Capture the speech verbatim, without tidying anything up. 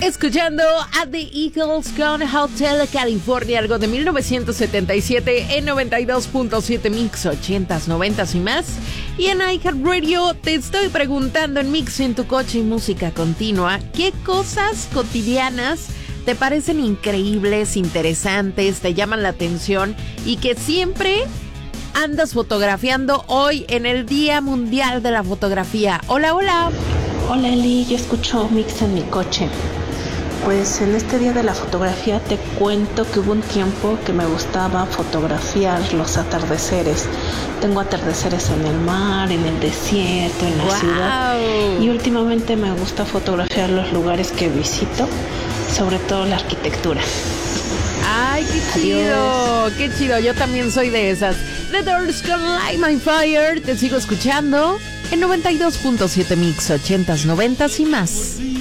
Escuchando a The Eagles con Hotel California, algo de mil novecientos setenta y siete en noventa y dos punto siete Mix, ochentas, noventas y más. Y en iHeartRadio te estoy preguntando en Mix en tu coche y música continua, ¿qué cosas cotidianas te parecen increíbles, interesantes, te llaman la atención y que siempre andas fotografiando hoy en el Día Mundial de la Fotografía? Hola, hola. Hola Eli, yo escucho Mix en mi coche. Pues en este día de la fotografía te cuento que hubo un tiempo que me gustaba fotografiar los atardeceres. Tengo atardeceres en el mar, en el desierto, en la wow. ciudad. Y últimamente me gusta fotografiar los lugares que visito, sobre todo la arquitectura. ¡Ay, qué chido! Adiós. ¡Qué chido! Yo también soy de esas. The Doors con Light My Fire. Te sigo escuchando en noventa y dos punto siete Mix, ochentas, noventas y más.